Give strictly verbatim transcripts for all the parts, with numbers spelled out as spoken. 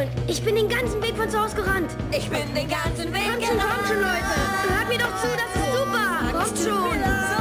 abholen. Ich bin den ganzen Weg von zu Hause gerannt. Ich bin den ganzen Weg Kommt schon, kommt schon, Leute. Hört mir doch zu, das ist super. Kommt schon.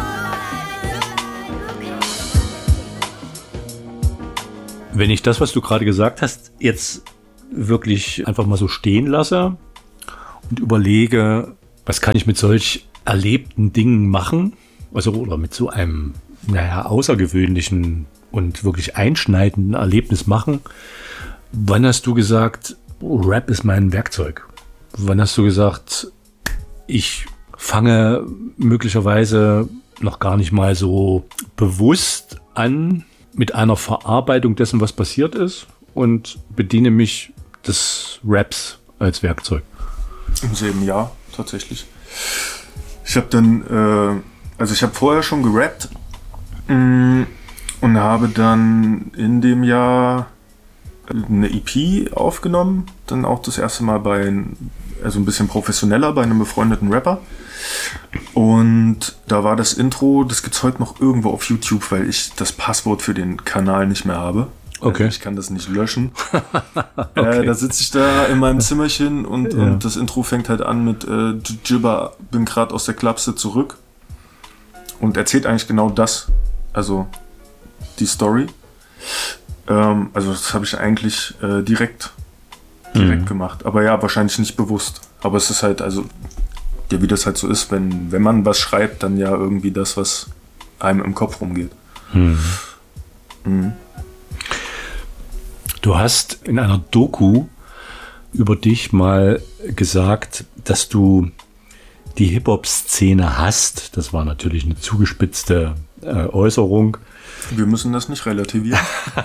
Wenn ich das, was du gerade gesagt hast, jetzt wirklich einfach mal so stehen lasse und überlege, was kann ich mit solch erlebten Dingen machen, also oder mit so einem, naja, außergewöhnlichen und wirklich einschneidenden Erlebnis machen. Wann hast du gesagt, oh, Rap ist mein Werkzeug? Wann hast du gesagt, ich fange möglicherweise noch gar nicht mal so bewusst an mit einer Verarbeitung dessen, was passiert ist, und bediene mich des Raps als Werkzeug? Im selben Jahr tatsächlich. Ich habe dann, äh, also ich habe vorher schon gerappt mh, und habe dann in dem Jahr eine E P aufgenommen, dann auch das erste Mal bei, also ein bisschen professioneller, bei einem befreundeten Rapper. Und da war das Intro, das gibt's heute noch irgendwo auf YouTube, weil ich das Passwort für den Kanal nicht mehr habe. Okay. Also ich kann das nicht löschen. Okay. Äh, da sitze ich da in meinem Zimmerchen und, Ja. und das Intro fängt halt an mit äh, Jibber, bin gerade aus der Klapse zurück. Und erzählt eigentlich genau das. Also die Story. Ähm, also das habe ich eigentlich äh, direkt, direkt Mhm. gemacht. Aber ja, wahrscheinlich nicht bewusst. Aber es ist halt, also, ja, wie das halt so ist, wenn, wenn man was schreibt, dann ja irgendwie das, was einem im Kopf rumgeht. Mhm. Mhm. Du hast in einer Doku über dich mal gesagt, dass du die Hip-Hop-Szene hasst. Das war natürlich eine zugespitzte äh, Äußerung. Wir müssen das nicht relativieren.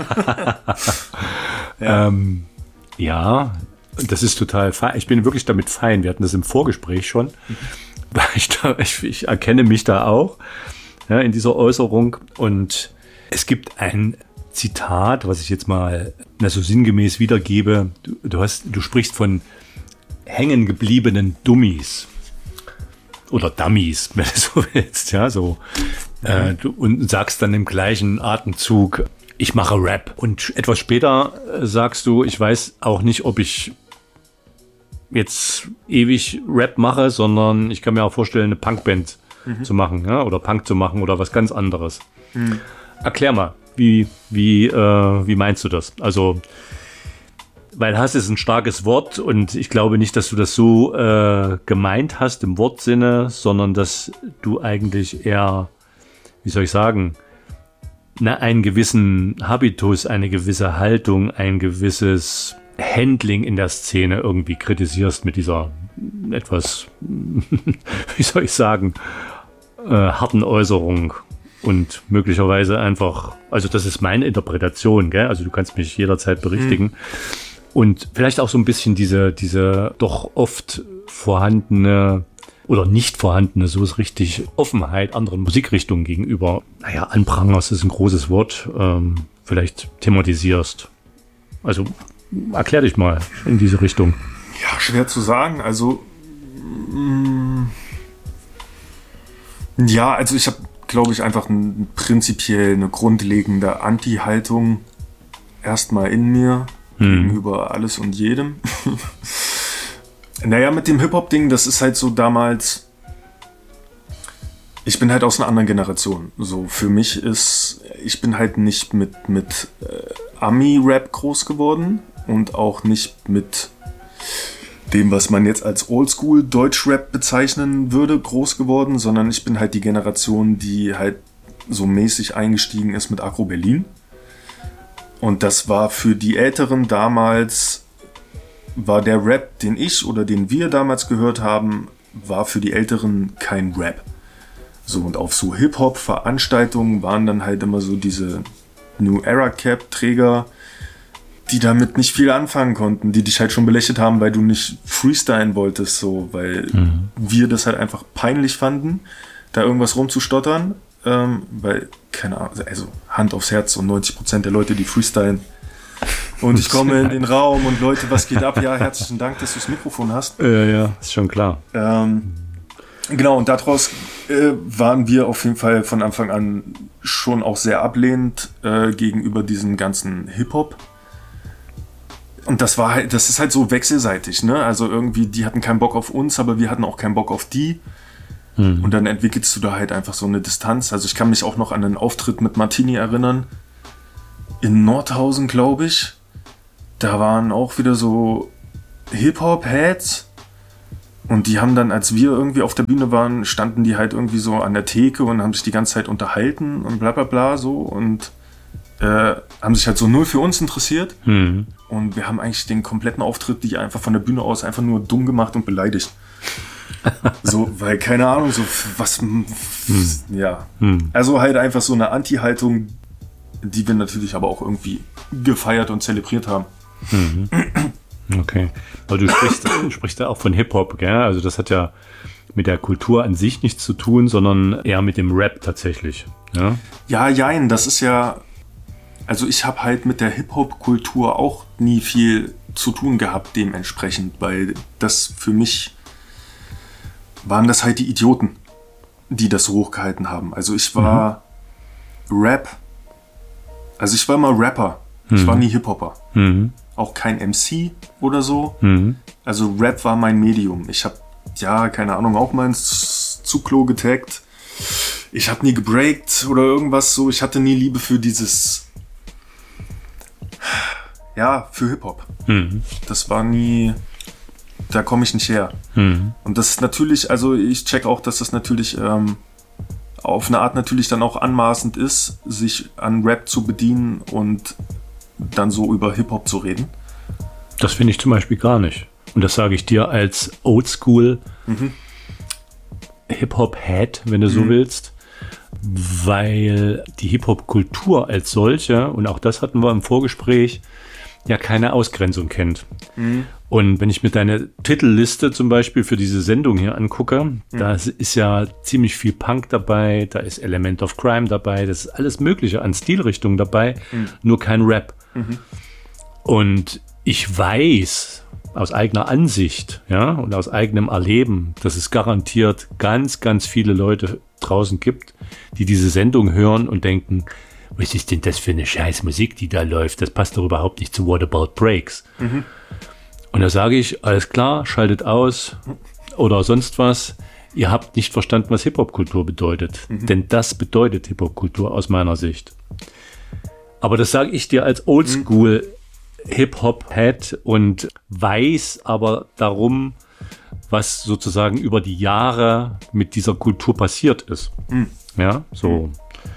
Ja. Ähm, ja, das ist total fein. Ich bin wirklich damit fein. Wir hatten das im Vorgespräch schon. Ich, da, ich, ich erkenne mich da auch, ja, in dieser Äußerung. Und es gibt ein Zitat, was ich jetzt mal na, so sinngemäß wiedergebe. Du, du, hast, du sprichst von hängen gebliebenen Dummies. Oder Dummies, wenn du so willst. Ja, so. Äh, du, und sagst dann im gleichen Atemzug, ich mache Rap. Und etwas später äh, sagst du, ich weiß auch nicht, ob ich jetzt ewig Rap mache, sondern ich kann mir auch vorstellen, eine Punkband mhm. zu machen, ja? Oder Punk zu machen oder was ganz anderes. Mhm. Erklär mal, wie, wie, äh, wie meinst du das? Also, weil Hass ist ein starkes Wort und ich glaube nicht, dass du das so äh, gemeint hast im Wortsinne, sondern dass du eigentlich eher, wie soll ich sagen, na, einen gewissen Habitus, eine gewisse Haltung, ein gewisses Handling in der Szene irgendwie kritisierst mit dieser etwas, wie soll ich sagen, äh, harten Äußerung und möglicherweise einfach, also das ist meine Interpretation, gell? Also du kannst mich jederzeit berichtigen. Mhm. Und vielleicht auch so ein bisschen diese, diese doch oft vorhandene oder nicht vorhandene, so ist richtig, Offenheit anderen Musikrichtungen gegenüber, naja, anprangerst ist ein großes Wort, ähm, vielleicht thematisierst. Also erklär dich mal in diese Richtung. Ja, schwer zu sagen. Also mh, ja, also ich habe, glaube ich, einfach ein, prinzipiell eine grundlegende Anti-Haltung erstmal in mir hm. gegenüber alles und jedem. Naja, mit dem Hip-Hop-Ding, das ist halt so damals, ich bin halt aus einer anderen Generation. So, für mich ist, ich bin halt nicht mit, mit äh, Ami-Rap groß geworden und auch nicht mit dem, was man jetzt als Oldschool-Deutsch-Rap bezeichnen würde, groß geworden, sondern ich bin halt die Generation, die halt so mäßig eingestiegen ist mit Agro Berlin. Und das war für die Älteren damals, war der Rap, den ich oder den wir damals gehört haben, war für die Älteren kein Rap. So, und auf so Hip-Hop-Veranstaltungen waren dann halt immer so diese New Era Cap-Träger, die damit nicht viel anfangen konnten, die dich halt schon belächelt haben, weil du nicht freestylen wolltest, so, weil mhm. wir das halt einfach peinlich fanden, da irgendwas rumzustottern, ähm, weil, keine Ahnung, also Hand aufs Herz, so neunzig Prozent der Leute, die freestylen, und ich komme in den Raum und Leute, was geht ab? Ja, herzlichen Dank, dass du das Mikrofon hast. Ja, ja, ist schon klar. Ähm, genau, und daraus äh, waren wir auf jeden Fall von Anfang an schon auch sehr ablehnend äh, gegenüber diesem ganzen Hip-Hop. und das war halt, das ist halt so wechselseitig, ne? Also irgendwie, die hatten keinen Bock auf uns, aber wir hatten auch keinen Bock auf die. Mhm. Und dann entwickelst du da halt einfach so eine Distanz. Also ich kann mich auch noch an einen Auftritt mit Martini erinnern. In Nordhausen, glaube ich. Da waren auch wieder so Hip-Hop-Heads. Und die haben dann, als wir irgendwie auf der Bühne waren, standen die halt irgendwie so an der Theke und haben sich die ganze Zeit unterhalten und bla bla bla so. Und äh, haben sich halt so null für uns interessiert. Mhm. Und wir haben eigentlich den kompletten Auftritt, die einfach von der Bühne aus einfach nur dumm gemacht und beleidigt. So, weil, keine Ahnung, so was, hm. ja. Hm. Also halt einfach so eine Anti-Haltung, die wir natürlich aber auch irgendwie gefeiert und zelebriert haben. Mhm. Okay. Aber du sprichst, sprichst da auch von Hip-Hop, gell? Also das hat ja mit der Kultur an sich nichts zu tun, sondern eher mit dem Rap tatsächlich. Ja, ja, jein, das ist ja, also ich habe halt mit der Hip-Hop-Kultur auch nie viel zu tun gehabt dementsprechend, weil das für mich waren das halt die Idioten, die das so hochgehalten haben. Also ich war mhm. Rap, also ich war mal Rapper, mhm. ich war nie Hip-Hopper. Mhm. Auch kein M C oder so. Mhm. Also Rap war mein Medium. Ich habe, ja, keine Ahnung, auch mal ins Zugklo getaggt. Ich habe nie gebreakt oder irgendwas so. Ich hatte nie Liebe für dieses, ja, für Hip-Hop. Mhm. Das war nie, da komme ich nicht her. Mhm. Und das ist natürlich, also ich check auch, dass das natürlich ähm, auf eine Art natürlich dann auch anmaßend ist, sich an Rap zu bedienen und dann so über Hip-Hop zu reden. Das finde ich zum Beispiel gar nicht. Und das sage ich dir als Oldschool mhm. Hip-Hop-Head, wenn du mhm. so willst, weil die Hip-Hop-Kultur als solche, und auch das hatten wir im Vorgespräch, ja keine Ausgrenzung kennt. Mhm. Und wenn ich mir deine Titelliste zum Beispiel für diese Sendung hier angucke, mhm. da ist ja ziemlich viel Punk dabei, da ist Element of Crime dabei, das ist alles Mögliche an Stilrichtungen dabei, mhm. nur kein Rap. Mhm. Und ich weiß aus eigener Ansicht, ja, und aus eigenem Erleben, dass es garantiert ganz, ganz viele Leute draußen gibt, die diese Sendung hören und denken, was ist denn das für eine scheiß Musik, die da läuft? Das passt doch überhaupt nicht zu What About Breaks. Mhm. Und da sage ich, alles klar, schaltet aus oder sonst was. Ihr habt nicht verstanden, was Hip-Hop-Kultur bedeutet. Mhm. Denn das bedeutet Hip-Hop-Kultur aus meiner Sicht. Aber das sage ich dir als Oldschool Hip-Hop-Head und weiß aber darum, was sozusagen über die Jahre mit dieser Kultur passiert ist. Mhm. Ja, so.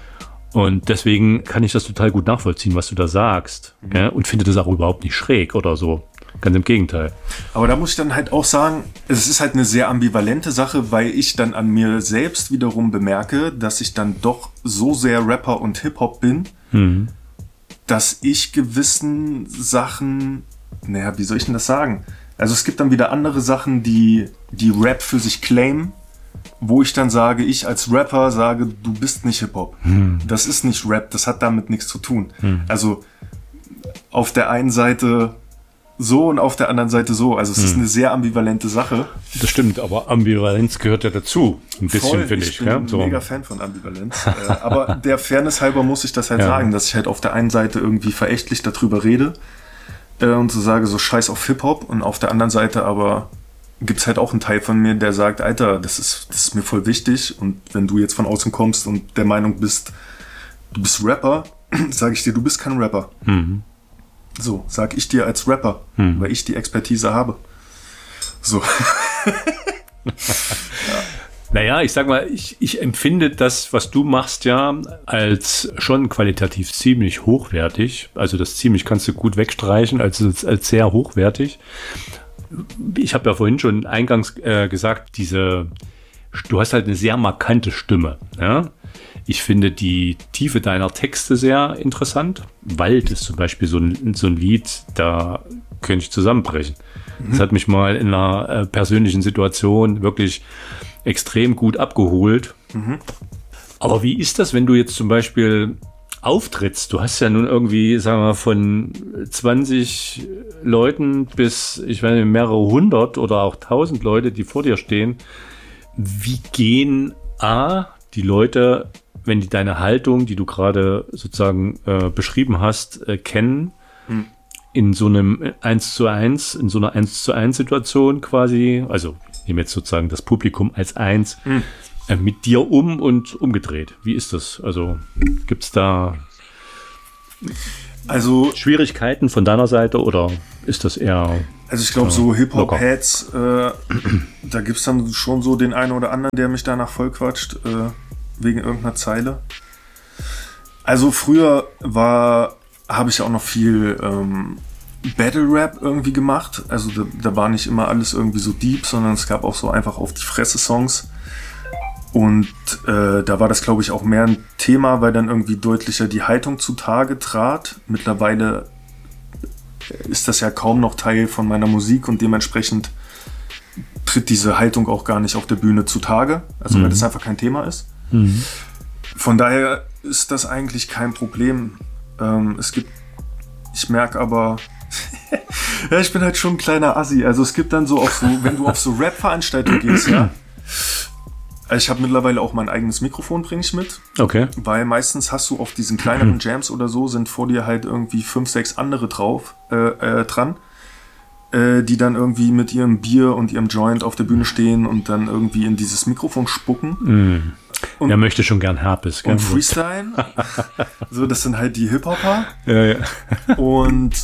Und deswegen kann ich das total gut nachvollziehen, was du da sagst. Mhm. Ja, und finde das auch überhaupt nicht schräg oder so. Ganz im Gegenteil. Aber da muss ich dann halt auch sagen, es ist halt eine sehr ambivalente Sache, weil ich dann an mir selbst wiederum bemerke, dass ich dann doch so sehr Rapper und Hip-Hop bin, mhm. dass ich gewissen Sachen, naja, wie soll ich denn das sagen? Also es gibt dann wieder andere Sachen, die, die Rap für sich claimen, wo ich dann sage, ich als Rapper sage, du bist nicht Hip-Hop. Mhm. Das ist nicht Rap, das hat damit nichts zu tun. Mhm. Also auf der einen Seite so und auf der anderen Seite so. Also es hm. ist eine sehr ambivalente Sache. Das stimmt, aber Ambivalenz gehört ja dazu. Ein bisschen, finde ich. Ich bin ja? ein so. mega Fan von Ambivalenz. äh, aber der Fairness halber muss ich das halt ja. sagen, dass ich halt auf der einen Seite irgendwie verächtlich darüber rede äh, und so sage, so scheiß auf Hip-Hop, und auf der anderen Seite aber gibt es halt auch einen Teil von mir, der sagt, Alter, das ist, das ist mir voll wichtig, und wenn du jetzt von außen kommst und der Meinung bist, du bist Rapper, sage ich dir, du bist kein Rapper. Mhm. So, sag ich dir als Rapper, hm. weil ich die Expertise habe. So. ja. Naja, ich sag mal, ich, ich empfinde das, was du machst, ja, als schon qualitativ ziemlich hochwertig. Also das ziemlich kannst du gut wegstreichen, als, als sehr hochwertig. Ich habe ja vorhin schon eingangs äh, gesagt, diese, du hast halt eine sehr markante Stimme, ja. Ich finde die Tiefe deiner Texte sehr interessant. Wald ist zum Beispiel so ein, so ein Lied, da könnte ich zusammenbrechen. Mhm. Das hat mich mal in einer äh, persönlichen Situation wirklich extrem gut abgeholt. Mhm. Aber wie ist das, wenn du jetzt zum Beispiel auftrittst? Du hast ja nun irgendwie, sagen wir mal, von zwanzig Leuten bis, ich weiß nicht, mehrere hundert oder auch tausend Leute, die vor dir stehen. Wie gehen A, die Leute, wenn die deine Haltung, die du gerade sozusagen äh, beschrieben hast, äh, kennen, hm. in so einem eins zu eins, in so einer eins zu eins Situation quasi, also ich nehme jetzt sozusagen das Publikum als eins, mhm. äh, mit dir um und umgedreht. Wie ist das? Also gibt es da also, Schwierigkeiten von deiner Seite oder ist das eher... Also ich glaube, äh, so Hip-Hop-Heads, äh, da gibt es dann schon so den einen oder anderen, der mich danach vollquatscht, äh, wegen irgendeiner Zeile. Also früher war, habe ich auch noch viel ähm, Battle-Rap irgendwie gemacht. Also da, da war nicht immer alles irgendwie so deep, sondern es gab auch so einfach auf die Fresse-Songs. Und äh, da war das, glaube ich, auch mehr ein Thema, weil dann irgendwie deutlicher die Haltung zutage trat. Mittlerweile ist das ja kaum noch Teil von meiner Musik und dementsprechend tritt diese Haltung auch gar nicht auf der Bühne zutage. Also mhm. weil das einfach kein Thema ist. Mhm. Von daher ist das eigentlich kein Problem. Ähm, es gibt, ich merke aber, ja, ich bin halt schon ein kleiner Assi. Also es gibt dann so, auf so wenn du auf so Rap-Veranstaltungen gehst, ja. Ich habe mittlerweile auch mein eigenes Mikrofon, bringe ich mit. Okay. Weil meistens hast du auf diesen kleineren Jams oder so, sind vor dir halt irgendwie fünf, sechs andere drauf, äh, äh, dran, äh, die dann irgendwie mit ihrem Bier und ihrem Joint auf der Bühne stehen und dann irgendwie in dieses Mikrofon spucken. Mm. Und, er möchte schon gern Herpes. Und Freestyle. So, das sind halt die Hip-Hopper. Ja, ja. Und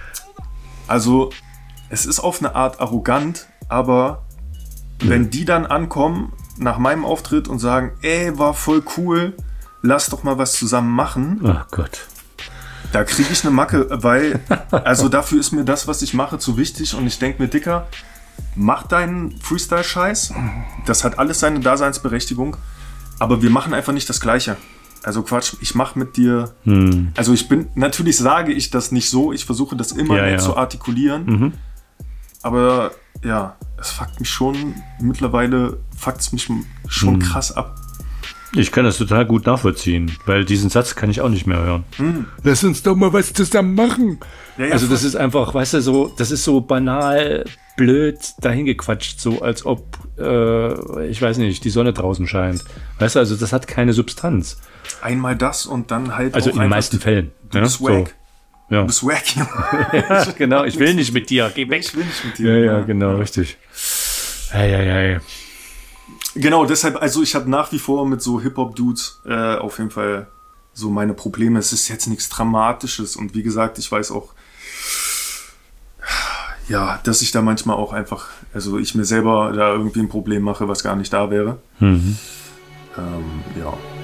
also, es ist auf eine Art arrogant, aber mhm. wenn die dann ankommen nach meinem Auftritt und sagen, ey, war voll cool, lass doch mal was zusammen machen. Oh Gott. Da kriege ich eine Macke, weil, also dafür ist mir das, was ich mache, zu wichtig und ich denke mir, Dicker, mach deinen Freestyle-Scheiß, das hat alles seine Daseinsberechtigung, aber wir machen einfach nicht das Gleiche. Also Quatsch, ich mache mit dir, hm. also ich bin, natürlich sage ich das nicht so, ich versuche das immer ja, mehr ja. zu artikulieren, mhm. aber ja, es fuckt mich schon, mittlerweile fuckt es mich schon hm. krass ab. Ich kann das total gut nachvollziehen, weil diesen Satz kann ich auch nicht mehr hören. Hm. Lass uns doch mal was zusammen machen. Ja, ja, also das ist einfach, weißt du, so, das ist so banal, blöd dahingequatscht, so als ob, äh, ich weiß nicht, die Sonne draußen scheint. Weißt du, also das hat keine Substanz. Einmal das und dann halt also auch in den meisten Fällen. Du bist ja, wack. So. Ja. Du bist wack. Ja, genau, ich will nicht mit dir, geh weg. Ich will nicht mit dir. Ja, ja, genau, ja. richtig. Ja, ja, ja, ja. Genau, deshalb, also ich habe nach wie vor mit so Hip-Hop-Dudes äh, auf jeden Fall so meine Probleme. Es ist jetzt nichts Dramatisches und wie gesagt, ich weiß auch, ja, dass ich da manchmal auch einfach, also ich mir selber da irgendwie ein Problem mache, was gar nicht da wäre. Mhm. Ähm, ja.